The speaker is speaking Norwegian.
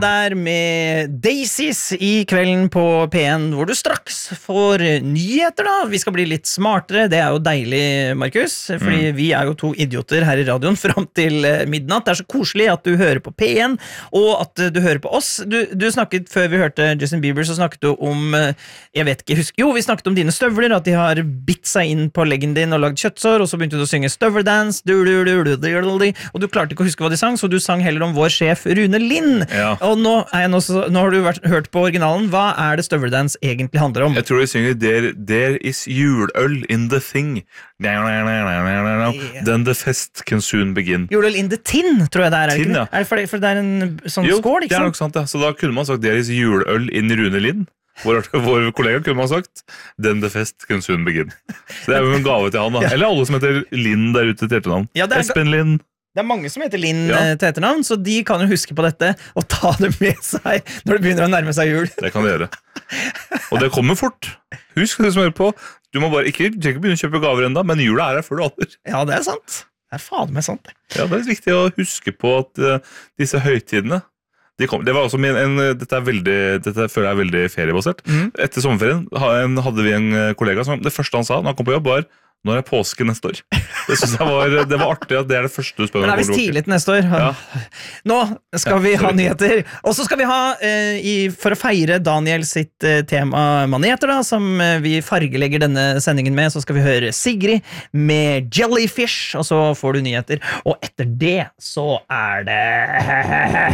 Der med Daisies I kvelden på P1, hvor du straks får nyheter da. Vi skal bli litt smartere, det jo deilig, Markus, fordi vi jo to idioter her I radioen frem til midnatt. Det så koselig at du hører på P1, og at du hører på oss. Du snakket, før vi hørte Justin Bieber, så snakket du om, jeg vet ikke, vi snakket om dine støvler, at de har bitt seg inn på leggen din og lagd kjøttsår, og så begynte du å synge støveldance, og du klarte ikke å huske hva de sang, så du sang heller om vår sjef Rune Lind. Ja. Og nå har du hørt på originalen. Hva det Støveldance egentlig handler om? Jeg tror de synger There is juløl in the thing. Then the fest can soon begin. Juløl in the tin, tror jeg det ikke? Tin, ja. For det en sånn skål, ikke sant? Jo, det nok sant, ja. Så da kunne man sagt There is juløl in Rune Lind. Vår kollega kunne man sagt Then the fest can soon begin. Så det jo en gave til han da. Eller alle som heter Lind der ute til etternavn. Ja, Espen Lind. Det mange som heter Lind til etternavn, så de kan jo huske på dette og ta det med seg når det begynner å nærme seg jul. Det kan de gjøre. Og det kommer fort. Husk det som hører på. Du må bare ikke begynne å kjøpe gaver enda, men jula her før du alder. Ja, det sant. Det fader meg sant. Ja, det viktig å huske på at disse høytidene, det var også dette føler jeg veldig feriebasert. Etter sommerferien hadde vi en kollega som, det første han sa når han kom på jobb var når påske neste år. Det synes jeg det var artig at det det første du spør. Men det visst tidlig til neste år. Ja. Nå skal vi ha nyheter. Og så skal vi ha, for å feire Daniel sitt tema maneter da, som vi fargelegger denne sendingen med, så skal vi høre Sigrid med Jellyfish, og så får du nyheter. Og etter det så det